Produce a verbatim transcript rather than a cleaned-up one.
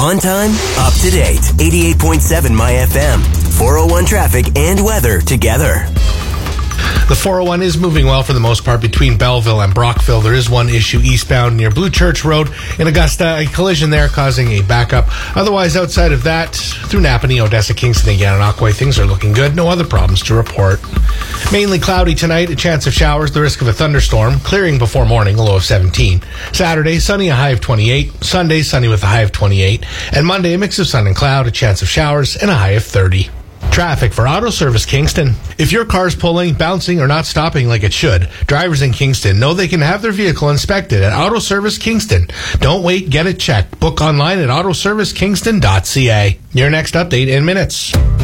On time, up to date. eighty-eight point seven My F M. four oh one traffic and weather together. The four oh one is moving well for the most part between Belleville and Brockville. There is one issue eastbound near Blue Church Road in Augusta. A collision there causing a backup. Otherwise, outside of that, through Napanee, Odessa, Kingston, and Gananoque, things are looking good. No other problems to report. Mainly cloudy tonight, a chance of showers, the risk of a thunderstorm. Clearing before morning, a low of seventeen. Saturday, sunny, a high of twenty-eight. Sunday, sunny with a high of twenty-eight. And Monday, a mix of sun and cloud, a chance of showers, and a high of thirty. Traffic for Auto Service Kingston. If your car's pulling, bouncing, or not stopping like it should, drivers in Kingston know they can have their vehicle inspected at Auto Service Kingston. Don't wait, get it checked. Book online at auto service kingston dot c a. Your next update in minutes.